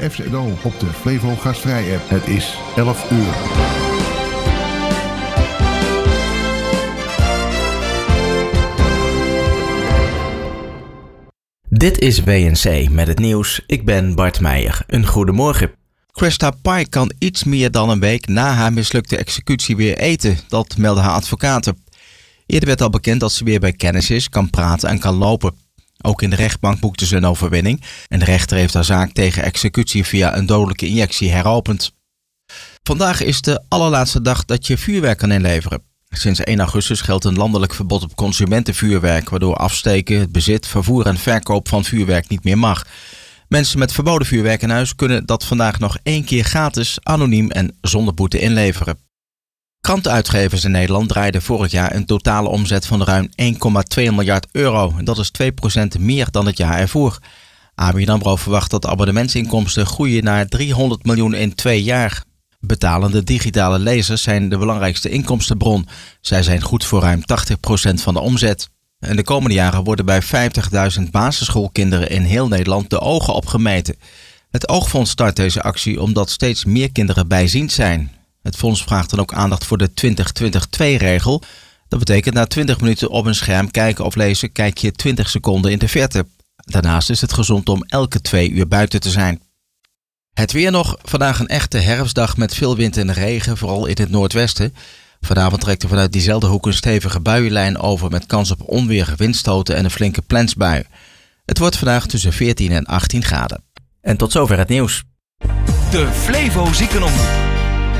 FZO op de Flevo Gastvrij app. Het is 11 uur. Dit is WNC met het nieuws. Ik ben Bart Meijer. Een goedemorgen. Krista Pai kan iets meer dan een week na haar mislukte executie weer eten. Dat melden haar advocaten. Eerder werd al bekend dat ze weer bij kennis is, kan praten en kan lopen. Ook in de rechtbank boekte ze een overwinning. En de rechter heeft haar zaak tegen executie via een dodelijke injectie heropend. Vandaag is de allerlaatste dag dat je vuurwerk kan inleveren. Sinds 1 augustus geldt een landelijk verbod op consumentenvuurwerk, waardoor afsteken, het bezit, vervoer en verkoop van vuurwerk niet meer mag. Mensen met verboden vuurwerk in huis kunnen dat vandaag nog 1 keer gratis, anoniem en zonder boete inleveren. Krantenuitgevers in Nederland draaiden vorig jaar een totale omzet van ruim 1,2 miljard euro. Dat is 2% meer dan het jaar ervoor. ABN AMRO verwacht dat de abonnementsinkomsten groeien naar 300 miljoen in 2 jaar. Betalende digitale lezers zijn de belangrijkste inkomstenbron. Zij zijn goed voor ruim 80% van de omzet. En de komende jaren worden bij 50.000 basisschoolkinderen in heel Nederland de ogen opgemeten. Het Oogfonds start deze actie omdat steeds meer kinderen bijziend zijn. Het fonds vraagt dan ook aandacht voor de 20-20-2-regel. Dat betekent na 20 minuten op een scherm kijken of lezen kijk je 20 seconden in de verte. Daarnaast is het gezond om elke 2 uur buiten te zijn. Het weer nog. Vandaag een echte herfstdag met veel wind en regen, vooral in het noordwesten. Vanavond trekt er vanuit diezelfde hoek een stevige buienlijn over met kans op onweer, windstoten en een flinke plensbui. Het wordt vandaag tussen 14 en 18 graden. En tot zover het nieuws. De Flevo Ziekenomroep.